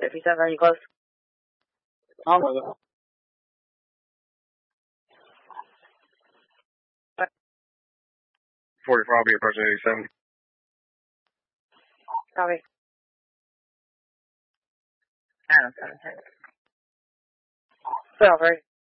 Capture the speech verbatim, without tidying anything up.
fifty-seven, are you close? I'm with it. forty-four, I'll be approaching eighty-seven. Copy. I don't know. twelve, right?